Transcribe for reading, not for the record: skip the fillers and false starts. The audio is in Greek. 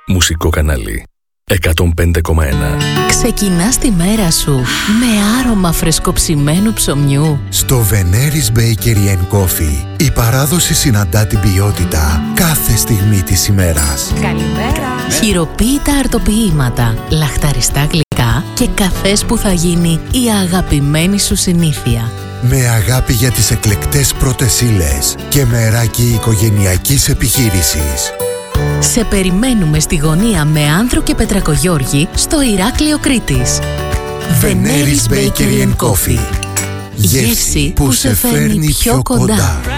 Μουσικό κανάλι 105,1. Ξεκινάς τη μέρα σου με άρωμα φρεσκοψημένου ψωμιού. Στο Veneris Bakery & Coffee η παράδοση συναντά την ποιότητα κάθε στιγμή της ημέρας. Καλημέρα! Χειροποίητα αρτοποιήματα, λαχταριστά γλυκά και καφές που θα γίνει η αγαπημένη σου συνήθεια. Με αγάπη για τις εκλεκτές πρώτες ύλες και μεράκι οικογενειακής επιχείρησης. Σε περιμένουμε στη γωνία με Άνδρο και Πετρακογιώργη στο Ηράκλειο Κρήτης. Veneris Bakery & Coffee. Γεύση που σε φέρνει πιο κοντά.